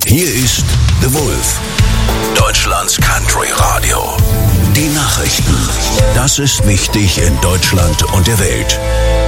Hier ist The Wolf, Deutschlands Country Radio. Die Nachrichten. Das ist wichtig in Deutschland und der Welt.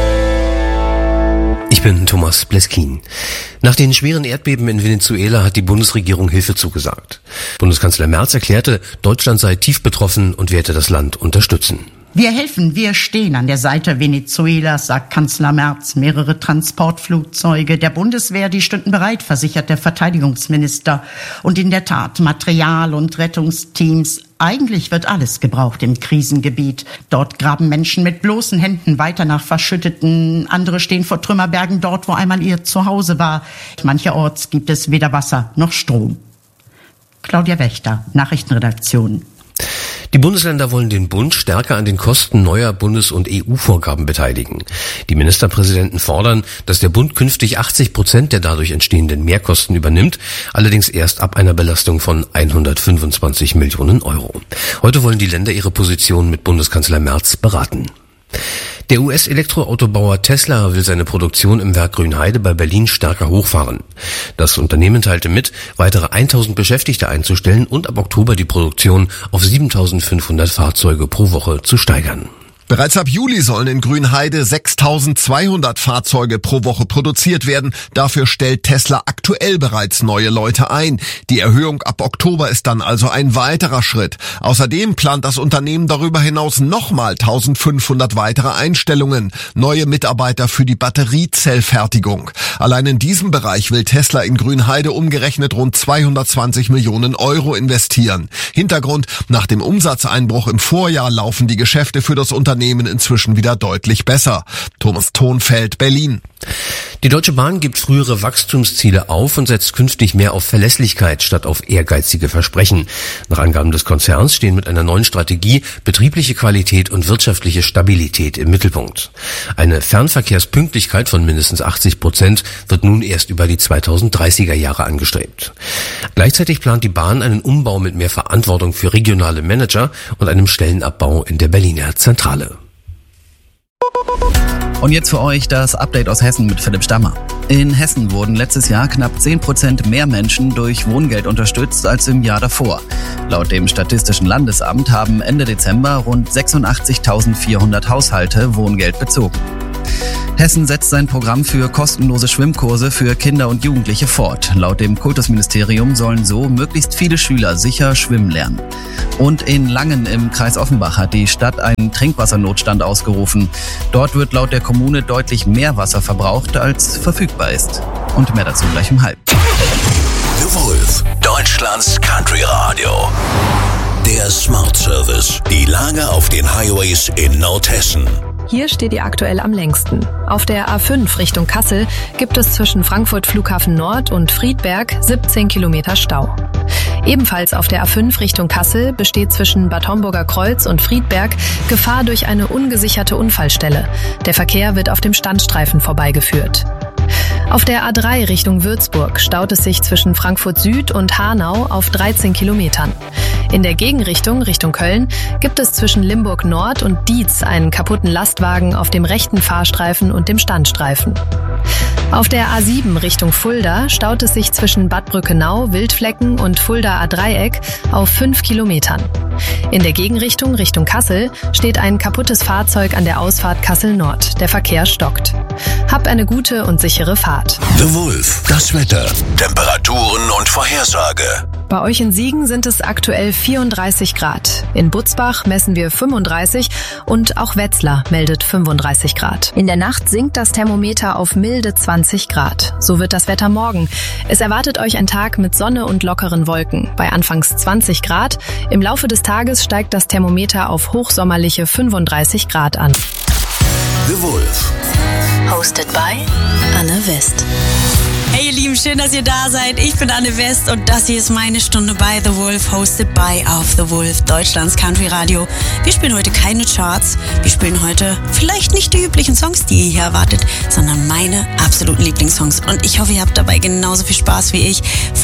Ich bin Thomas Bleskin. Nach den schweren Erdbeben in Venezuela hat die Bundesregierung Hilfe zugesagt. Bundeskanzler Merz erklärte, Deutschland sei tief betroffen und werde das Land unterstützen. Wir helfen, wir stehen an der Seite Venezuelas, sagt Kanzler Merz. Mehrere Transportflugzeuge der Bundeswehr, die stünden bereit, versichert der Verteidigungsminister. Und in der Tat, Material und Rettungsteams. Eigentlich wird alles gebraucht im Krisengebiet. Dort graben Menschen mit bloßen Händen weiter nach Verschütteten. Andere stehen vor Trümmerbergen dort, wo einmal ihr Zuhause war. Mancherorts gibt es weder Wasser noch Strom. Claudia Wächter, Nachrichtenredaktion. Die Bundesländer wollen den Bund stärker an den Kosten neuer Bundes- und EU-Vorgaben beteiligen. Die Ministerpräsidenten fordern, dass der Bund künftig 80% der dadurch entstehenden Mehrkosten übernimmt, allerdings erst ab einer Belastung von 125 Millionen Euro. Heute wollen die Länder ihre Position mit Bundeskanzler Merz beraten. Der US-Elektroautobauer Tesla will seine Produktion im Werk Grünheide bei Berlin stärker hochfahren. Das Unternehmen teilte mit, weitere 1000 Beschäftigte einzustellen und ab Oktober die Produktion auf 7500 Fahrzeuge pro Woche zu steigern. Bereits ab Juli sollen in Grünheide 6200 Fahrzeuge pro Woche produziert werden. Dafür stellt Tesla aktuell bereits neue Leute ein. Die Erhöhung ab Oktober ist dann also ein weiterer Schritt. Außerdem plant das Unternehmen darüber hinaus nochmal 1500 weitere Einstellungen. Neue Mitarbeiter für die Batteriezellfertigung. Allein in diesem Bereich will Tesla in Grünheide umgerechnet rund 220 Millionen Euro investieren. Hintergrund: Nach dem Umsatzeinbruch im Vorjahr laufen die Geschäfte für das Unternehmen inzwischen wieder deutlich besser. Thomas Thonfeld, Berlin. Die Deutsche Bahn gibt frühere Wachstumsziele auf und setzt künftig mehr auf Verlässlichkeit statt auf ehrgeizige Versprechen. Nach Angaben des Konzerns stehen mit einer neuen Strategie betriebliche Qualität und wirtschaftliche Stabilität im Mittelpunkt. Eine Fernverkehrspünktlichkeit von mindestens 80% wird nun erst über die 2030er Jahre angestrebt. Gleichzeitig plant die Bahn einen Umbau mit mehr Verantwortung für regionale Manager und einem Stellenabbau in der Berliner Zentrale. Und jetzt für euch das Update aus Hessen mit Philipp Stammer. In Hessen wurden letztes Jahr knapp 10% mehr Menschen durch Wohngeld unterstützt als im Jahr davor. Laut dem Statistischen Landesamt haben Ende Dezember rund 86.400 Haushalte Wohngeld bezogen. Hessen setzt sein Programm für kostenlose Schwimmkurse für Kinder und Jugendliche fort. Laut dem Kultusministerium sollen so möglichst viele Schüler sicher schwimmen lernen. Und in Langen im Kreis Offenbach hat die Stadt einen Trinkwassernotstand ausgerufen. Dort wird laut der Kommune deutlich mehr Wasser verbraucht, als verfügbar ist. Und mehr dazu gleich um 12:30. The Wolf, Deutschlands Country Radio. Der Smart Service. Die Lage auf den Highways in Nordhessen. Hier steht ihr aktuell am längsten. Auf der A5 Richtung Kassel gibt es zwischen Frankfurt Flughafen Nord und Friedberg 17 Kilometer Stau. Ebenfalls auf der A5 Richtung Kassel besteht zwischen Bad Homburger Kreuz und Friedberg Gefahr durch eine ungesicherte Unfallstelle. Der Verkehr wird auf dem Standstreifen vorbeigeführt. Auf der A3 Richtung Würzburg staut es sich zwischen Frankfurt Süd und Hanau auf 13 Kilometern. In der Gegenrichtung Richtung Köln gibt es zwischen Limburg Nord und Dietz einen kaputten Lastwagen auf dem rechten Fahrstreifen und dem Standstreifen. Auf der A7 Richtung Fulda staut es sich zwischen Bad Brückenau, Wildflecken und Fulda A-Dreieck auf 5 Kilometern. In der Gegenrichtung Richtung Kassel steht ein kaputtes Fahrzeug an der Ausfahrt Kassel Nord. Der Verkehr stockt. Habt eine gute und sichere Fahrt. The Wolf, das Wetter, Temperaturen und Vorhersage. Bei euch in Siegen sind es aktuell 34 Grad. In Butzbach messen wir 35 und auch Wetzlar meldet 35 Grad. In der Nacht sinkt das Thermometer auf milde 20 Grad. So wird das Wetter morgen. Es erwartet euch ein Tag mit Sonne und lockeren Wolken. Bei anfangs 20 Grad. Im Laufe des Tages steigt das Thermometer auf hochsommerliche 35 Grad an. The Wolf. Hosted by Anne West. Hey ihr Lieben, schön, dass ihr da seid. Ich bin Anne West und das hier ist meine Stunde bei The Wolf, hosted by Auf The Wolf, Deutschlands Country Radio. Wir spielen heute keine Charts, wir spielen heute vielleicht nicht die üblichen Songs, die ihr hier erwartet, sondern meine absoluten Lieblingssongs. Und ich hoffe, ihr habt dabei genauso viel Spaß wie ich.